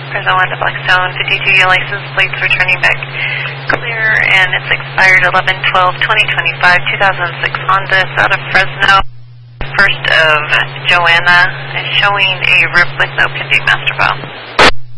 Present 1 to Blackstone, 52 license plates returning back clear, and it's expired 11/12/2025, 2006 Honda. It's out of Fresno. First of Joanna is showing a rip with no pending master file.